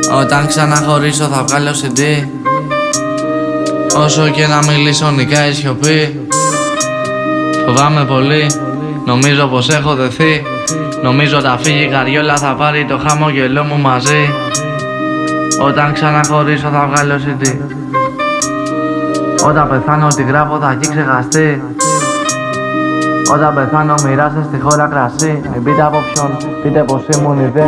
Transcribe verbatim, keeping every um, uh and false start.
Όταν ξαναχωρήσω θα βγάλω σι ντι. Όσο και να μιλήσω νικάει η σιωπή. Φοβάμαι πολύ, νομίζω πως έχω δεθεί. Νομίζω θα φύγει η καριόλα, θα πάρει το χαμόγελό μου μαζί. Όταν ξαναχωρήσω θα βγάλω σι ντι. Όταν πεθάνω ό,τι γράφω θα έχει ξεχαστεί. Όταν πεθάνω μοιράστε στη χώρα κρασί. Μην πείτε από ποιον, πείτε πως ήμουν ιδέα.